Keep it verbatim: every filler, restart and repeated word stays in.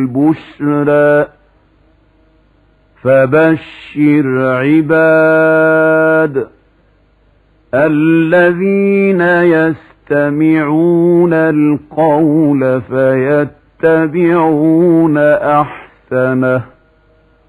البشرى فبشر عباد الذين يستمعون القول فيتبعون أحسنه